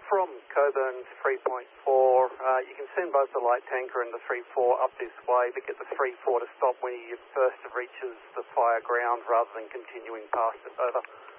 from Coburn 3.4. You can send both the light tanker and the 3.4 up this way, but get the 3.4 to stop when he first reaches the fire ground rather than continuing past it. Over.